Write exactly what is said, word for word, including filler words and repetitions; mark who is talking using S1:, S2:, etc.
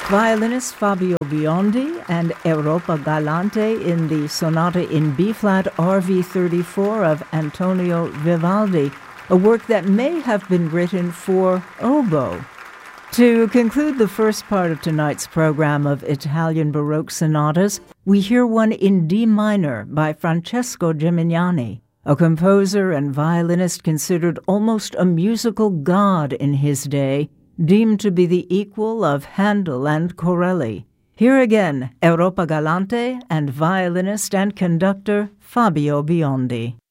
S1: Violinist Fabio Biondi and Europa Galante in the Sonata in B-flat R V thirty-four of Antonio Vivaldi, a work that may have been written for oboe. To conclude the first part of tonight's program of Italian Baroque sonatas, we hear one in D minor by Francesco Gimignani, a composer and violinist considered almost a musical god in his day, deemed to be the equal of Handel and Corelli. Here again, Europa Galante and violinist and conductor Fabio Biondi.